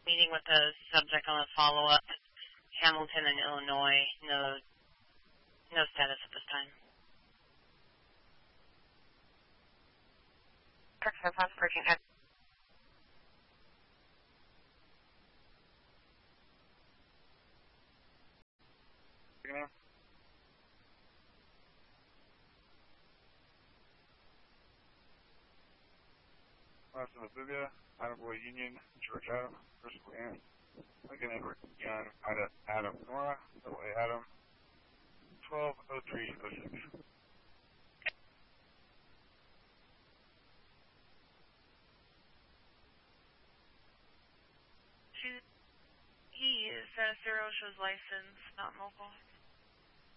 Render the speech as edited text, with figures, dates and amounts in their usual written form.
meeting with the subject on a follow-up. Hamilton and Illinois, no status at this time. Texas, I'm Virginia. Austin, Olivia, Idaho Union, George Adam, Bristol Ann, Lincoln Edward, John, Adam, Nora, LA Adam, 120306. He is zero shows license, not mobile.